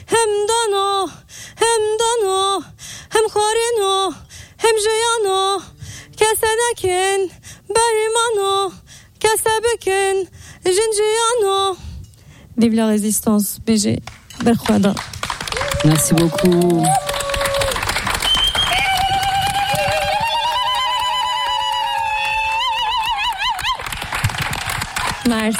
hem dano, hem dano, hem kharino, hem jayano, kasadekin, barimano, kasabekin, jinjiano. Vive la résistance, BG. Berkhouada. Merci beaucoup. Merci.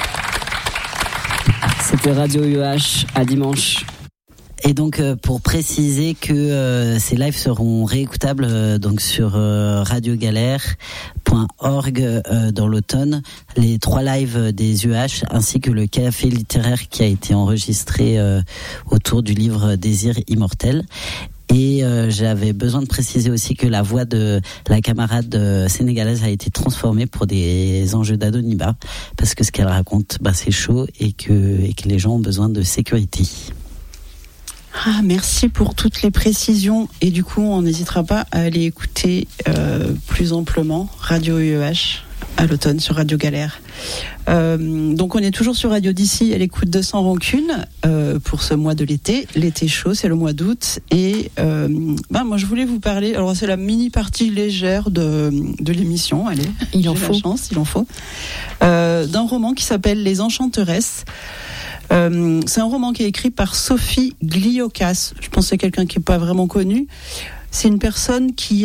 C'était Radio UH à dimanche. Et donc pour préciser que ces lives seront réécoutables donc sur radiogalère.org dans l'automne, les 3 lives des UH ainsi que le café littéraire qui a été enregistré autour du livre Désir immortel. Et j'avais besoin de préciser aussi que la voix de la camarade sénégalaise a été transformée pour des enjeux d'anonymat, parce que ce qu'elle raconte, c'est chaud et que les gens ont besoin de sécurité. Ah, merci pour toutes les précisions. Et du coup, on n'hésitera pas à aller écouter plus amplement Radio UEH à l'automne sur Radio Galère. Donc on est toujours sur Radio d'ici à l'écoute de Sans Rancune pour ce mois de l'été. L'été chaud, c'est le mois d'août. Et moi je voulais vous parler, alors c'est la mini partie légère de l'émission, allez, il en faut, d'un roman qui s'appelle Les Enchanteresses. C'est un roman qui est écrit par Sophie Gliokas. Je pense que c'est quelqu'un qui n'est pas vraiment connu. C'est une personne qui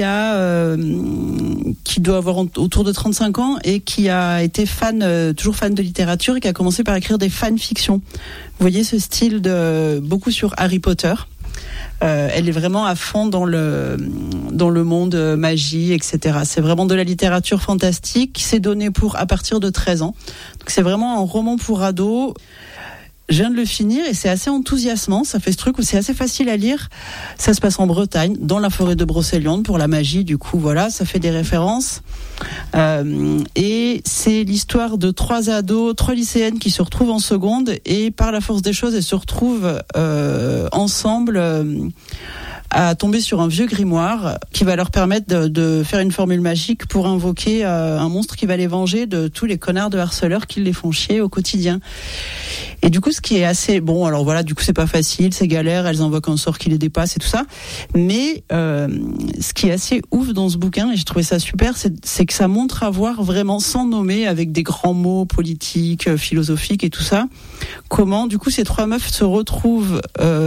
doit avoir autour de 35 ans et qui a été toujours fan de littérature et qui a commencé par écrire des fanfictions. Vous voyez ce style beaucoup sur Harry Potter. Elle est vraiment à fond dans le monde magie, etc. C'est vraiment de la littérature fantastique qui s'est donnée à partir de 13 ans. Donc c'est vraiment un roman pour ados. Je viens de le finir et c'est assez enthousiasmant. Ça fait ce truc où c'est assez facile à lire. Ça se passe en Bretagne, dans la forêt de Brocéliande, pour la magie. Du coup, voilà, ça fait des références. Et c'est l'histoire de 3 lycéennes qui se retrouvent en seconde et par la force des choses, elles se retrouvent ensemble à tomber sur un vieux grimoire qui va leur permettre de faire une formule magique pour invoquer un monstre qui va les venger de tous les connards de harceleurs qui les font chier au quotidien. Et du coup, ce qui est assez bon, alors voilà, du coup c'est pas facile, c'est galère, elles invoquent un sort qui les dépasse et tout ça, mais ce qui est assez ouf dans ce bouquin, et j'ai trouvé ça super, c'est que ça montre à voir vraiment, sans nommer, avec des grands mots politiques, philosophiques et tout ça, comment du coup ces 3 meufs se retrouvent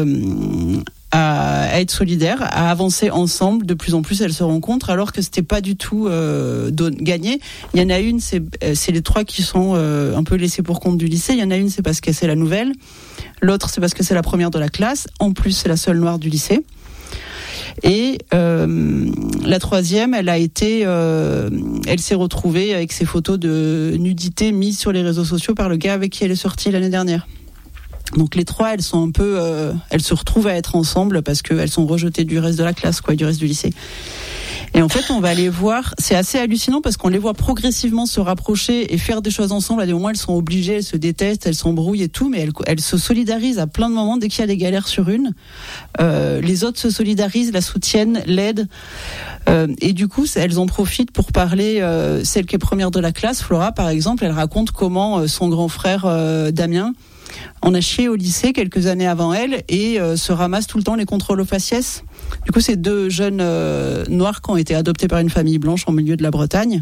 à être solidaires, à avancer ensemble. De plus en plus, elles se rencontrent, alors que c'était pas du tout gagné. Il y en a une, c'est les 3 qui sont un peu laissées pour compte du lycée. Il y en a une, c'est parce que c'est la nouvelle. L'autre, c'est parce que c'est la première de la classe. En plus, c'est la seule noire du lycée. Et la 3e, elle s'est retrouvée avec ses photos de nudité mises sur les réseaux sociaux par le gars avec qui elle est sortie l'année dernière. Donc les 3, elles sont elles se retrouvent à être ensemble parce qu'elles sont rejetées du reste de la classe, du reste du lycée. Et en fait, on va les voir, c'est assez hallucinant parce qu'on les voit progressivement se rapprocher et faire des choses ensemble. À des moments, elles sont obligées, elles se détestent, elles s'embrouillent et tout, mais elles se solidarisent à plein de moments dès qu'il y a des galères sur une. Les autres se solidarisent, la soutiennent, l'aident. Et du coup, elles en profitent pour parler. Celle qui est première de la classe, Flora, par exemple, elle raconte comment son grand frère Damien en a chié au lycée quelques années avant elle et se ramasse tout le temps les contrôles au faciès. Du coup, c'est 2 jeunes noirs qui ont été adoptés par une famille blanche en milieu de la Bretagne.